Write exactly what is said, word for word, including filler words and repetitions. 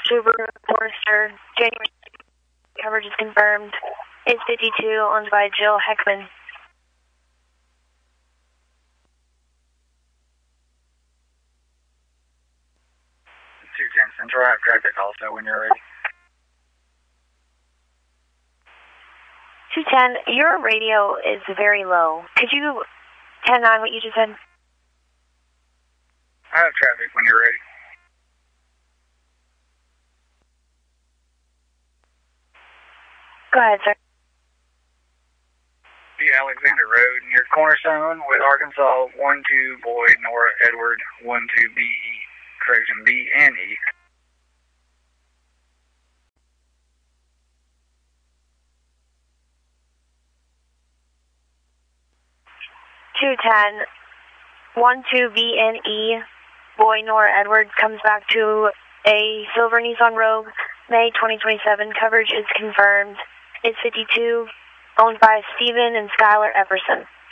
Subaru Forester, January coverage is confirmed. It's fifty-two, owned by Jill Heckman. two ten Central, I have traffic also when you're ready. two ten, your radio is very low. Could you ten nine what you just said? I have traffic when you're ready. Go ahead, sir. The Alexander Road near Cornerstone with Arkansas, one two Boyd, Nora Edward, one two B E, correction, B and E. two ten, one two B N E, Boy Nora Edward comes back to a silver Nissan Rogue, May twenty twenty-seven. Coverage is confirmed. It's fifty-two, owned by Stephen and Skylar Everson.